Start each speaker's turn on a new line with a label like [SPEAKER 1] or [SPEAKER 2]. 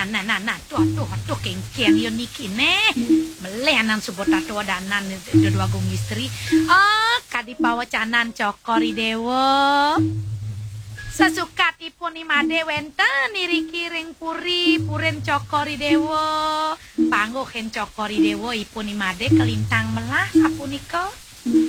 [SPEAKER 1] Tuh kengkian yo niki ne. Melenan subot tato danan dua gong istri. Oh, kadipawa canan cokori dewo. Sesukatipun imade wenten niriki ring puri puren cokori dewo. Panggo ken cokori dewo ipun imade kelintang melah sapunika.